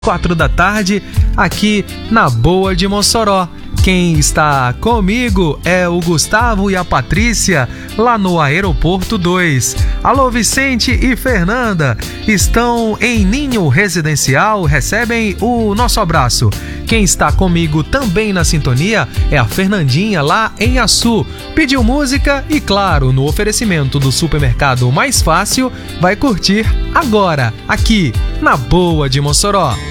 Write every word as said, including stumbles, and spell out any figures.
Quatro da tarde, aqui na Boa de Mossoró. Quem está comigo é o Gustavo e a Patrícia, lá no Aeroporto dois. Alô, Vicente e Fernanda, estão em ninho residencial, recebem o nosso abraço. Quem está comigo também na sintonia é a Fernandinha, lá em Açu. Pediu música e, claro, no oferecimento do supermercado Mais Fácil, vai curtir agora, aqui na Boa de Mossoró.